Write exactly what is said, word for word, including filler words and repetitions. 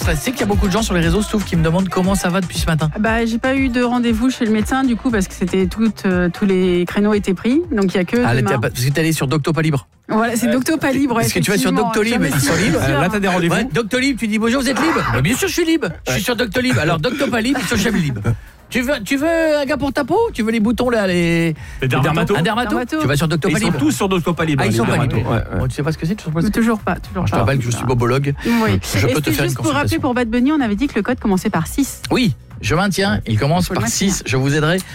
stress. Tu sais qu'il y a beaucoup de gens sur les réseaux, Stouff, qui me demandent comment ça va depuis ce matin. Bah, j'ai pas eu de rendez-vous chez le médecin du coup parce que c'était toutes, euh, tous les créneaux étaient pris, donc il y a que Ah, là, demain. t'as pas- parce que t'es allé sur Doctopalibre. Voilà, c'est Doctopalibre. Parce que tu vas sur effectivement. Doctolib, Jamais ils sont su- libres. sûr. Là, t'as des rendez-vous. Ouais, Doctolib, tu dis bonjour, vous êtes libre bah, bien sûr, je suis libre. Je suis sur Doctolib. Alors Doctopalib, sur Chamilib. Tu veux, tu veux un gars pour ta peau? Tu veux les boutons là, les Les dermatos. un dermato? Dermato. Tu vas sur Ils Doctopalib. sont tous sur Doctopalib. Ah, ils les sont pas dermatos. libres. Ouais, ouais. Bon, tu sais pas ce que c'est? Tu sais pas ce que c'est Toujours pas, toujours Je te pas. rappelle que je suis bobologue. Oui. Je Et peux te c'était faire une juste pour rappeler consultation. pour Bad Bunny, on avait dit que le code commençait par six. Oui, je maintiens, il commence Faut le par maintenir. six. Je vous aiderai.